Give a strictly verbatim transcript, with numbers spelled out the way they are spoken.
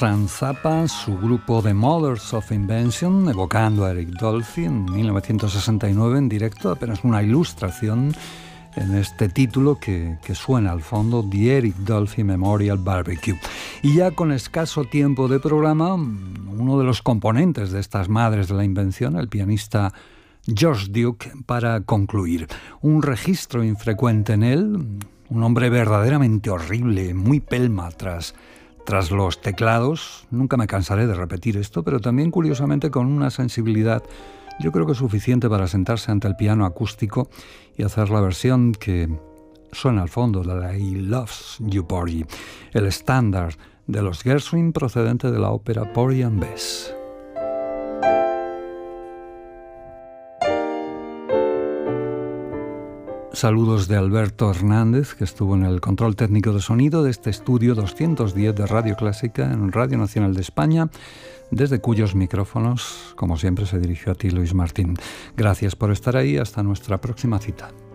Frank Zappa, su grupo The Mothers of Invention, evocando a Eric Dolphy en mil novecientos sesenta y nueve en directo, apenas una ilustración en este título que, que suena al fondo, The Eric Dolphy Memorial Barbecue. Y ya con escaso tiempo de programa, uno de los componentes de estas madres de la invención, el pianista George Duke, para concluir. Un registro infrecuente en él, un hombre verdaderamente horrible, muy pelma tras, tras los teclados. Nunca me cansaré de repetir esto, pero también curiosamente con una sensibilidad, yo creo que suficiente para sentarse ante el piano acústico y hacer la versión que suena al fondo de la He Loves You Porgy, el estándar de los Gershwin procedente de la ópera Porgy and Bess. Saludos de Alberto Hernández, que estuvo en el control técnico de sonido de este estudio doscientos diez de Radio Clásica en Radio Nacional de España, desde cuyos micrófonos, como siempre, se dirigió a ti, Luis Martín. Gracias por estar ahí. Hasta nuestra próxima cita.